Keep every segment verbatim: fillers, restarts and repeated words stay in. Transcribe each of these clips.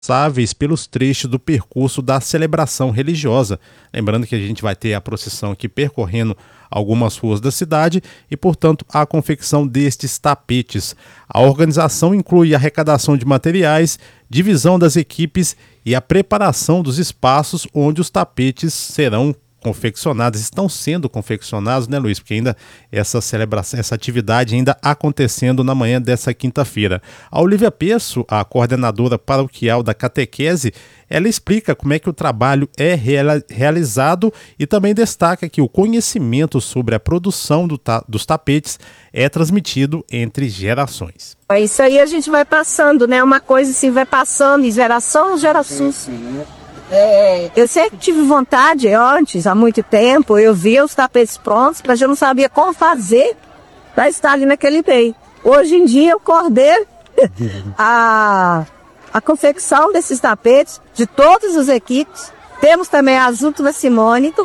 responsáveis pelos trechos do percurso da celebração religiosa. Lembrando que a gente vai ter a procissão aqui percorrendo algumas ruas da cidade e, portanto, a confecção destes tapetes. A organização inclui a arrecadação de materiais, divisão das equipes e a preparação dos espaços onde os tapetes serão confeccionados, estão sendo confeccionados, né, Luiz? Porque ainda essa celebração, essa atividade ainda acontecendo na manhã dessa quinta-feira. A Olívia Peço, a coordenadora paroquial da catequese, ela explica como é que o trabalho é reala- realizado e também destaca que o conhecimento sobre a produção do ta- dos tapetes é transmitido entre gerações. Isso aí a gente vai passando, né? Uma coisa assim vai passando de geração em geração. É, eu sempre tive vontade antes, há muito tempo, eu via os tapetes prontos, mas eu não sabia como fazer para estar ali naquele meio. Hoje em dia eu coordeno a, a confecção desses tapetes de todas as equipes. Temos também a Zútula Simônico,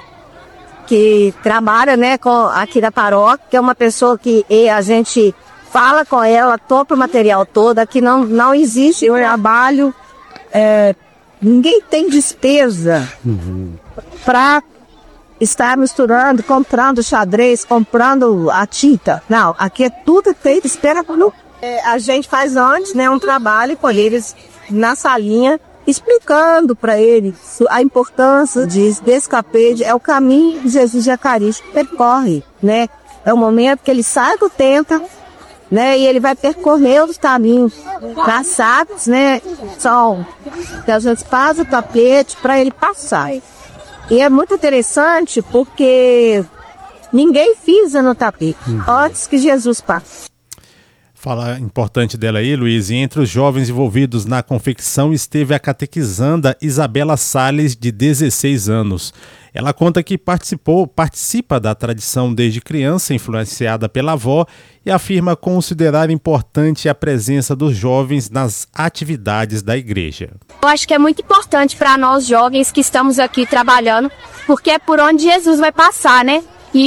que trabalha, né, com, aqui da paróquia, que é uma pessoa que e a gente fala com ela, topa o material todo, aqui não, não existe um trabalho... É, ninguém tem despesa uhum. para estar misturando, comprando xadrez, comprando a tinta. Não, aqui é tudo feito, espera quando é, a gente faz antes, né, um trabalho com eles na salinha, explicando para eles a importância de, desse tapete, é o caminho que Jesus Eucarístico percorre, né? É o momento que ele sai do templo, né, e ele vai percorrer os caminhos traçados, né, são que a gente faz o tapete para ele passar. E é muito interessante porque ninguém pisa no tapete antes que Jesus passe. Fala importante dela aí, Luiz, e entre os jovens envolvidos na confecção esteve a catequizanda Isabela Salles, de dezesseis anos. Ela conta que participou, participa da tradição desde criança, influenciada pela avó, e afirma considerar importante a presença dos jovens nas atividades da igreja. Eu acho que é muito importante para nós jovens que estamos aqui trabalhando, porque é por onde Jesus vai passar, né?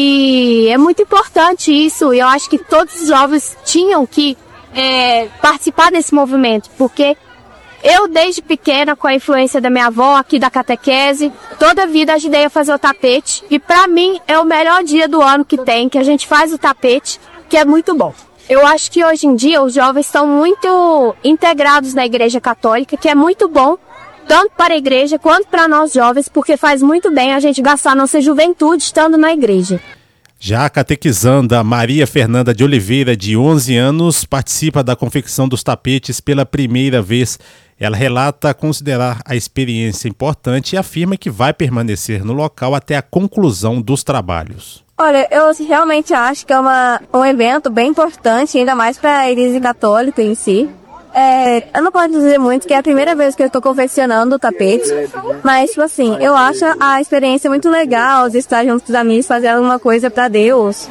E é muito importante isso, e eu acho que todos os jovens tinham que é, participar desse movimento, porque eu, desde pequena, com a influência da minha avó, aqui da catequese, toda a vida ajudei a fazer o tapete, e para mim é o melhor dia do ano que tem, que a gente faz o tapete, que é muito bom. Eu acho que hoje em dia os jovens estão muito integrados na Igreja Católica, que é muito bom, tanto para a igreja quanto para nós jovens, porque faz muito bem a gente gastar nossa juventude estando na igreja. Já a catequizanda Maria Fernanda de Oliveira, de onze anos, participa da confecção dos tapetes pela primeira vez. Ela relata considerar a experiência importante e afirma que vai permanecer no local até a conclusão dos trabalhos. Olha, eu realmente acho que é uma, um evento bem importante, ainda mais para a Igreja Católica em si. É, eu não posso dizer muito que é a primeira vez que eu estou confeccionando o tapete, mas, tipo assim, eu acho a experiência muito legal de estar junto com os amigos, fazer alguma coisa para Deus.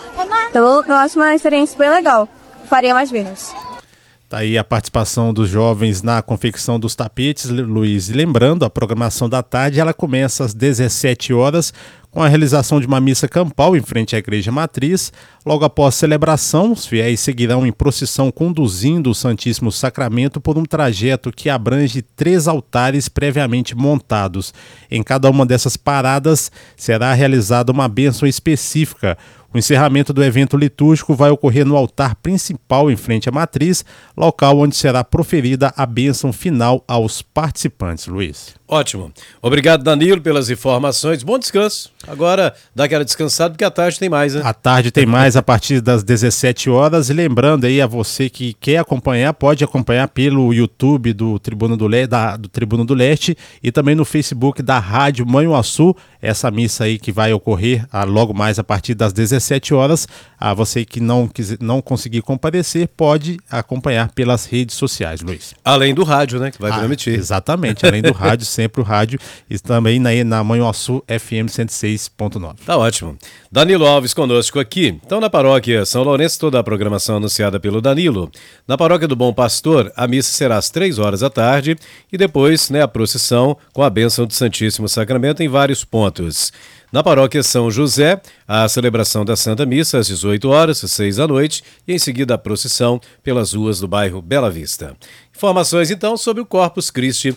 Então, eu acho uma experiência bem legal. Faria mais vezes. Tá aí a participação dos jovens na confecção dos tapetes, Luiz. E lembrando, a programação da tarde ela começa às dezessete horas com a realização de uma missa campal em frente à Igreja Matriz. Logo após a celebração, os fiéis seguirão em procissão conduzindo o Santíssimo Sacramento por um trajeto que abrange três altares previamente montados. Em cada uma dessas paradas será realizada uma bênção específica. O encerramento do evento litúrgico vai ocorrer no altar principal em frente à matriz, local onde será proferida a bênção final aos participantes. Luiz. Ótimo. Obrigado, Danilo, pelas informações. Bom descanso. Agora dá aquela descansada porque à tarde tem mais, né? À tarde tem mais a partir das dezessete horas. E lembrando aí a você que quer acompanhar, pode acompanhar pelo YouTube do Tribuna do, Le... da... do Tribuna do Leste e também no Facebook da Rádio Manhuaçu. Essa missa aí que vai ocorrer ah, logo mais a partir das dezessete horas. Ah, você que não, quiser, não conseguir comparecer, pode acompanhar pelas redes sociais, Luiz. Além do rádio, né? Que vai ah, transmitir. Exatamente, além do rádio, sempre o rádio. E também na, na Manhuaçu F M cento e seis ponto nove. Tá ótimo. Danilo Alves conosco aqui. Então, na paróquia São Lourenço, toda a programação anunciada pelo Danilo. Na paróquia do Bom Pastor, a missa será às três horas da tarde e depois, né, a procissão com a bênção do Santíssimo Sacramento em vários pontos. Na paróquia São José, a celebração da Santa Missa às dezoito horas, às seis da noite, e em seguida a procissão pelas ruas do bairro Bela Vista. Informações então sobre o Corpus Christi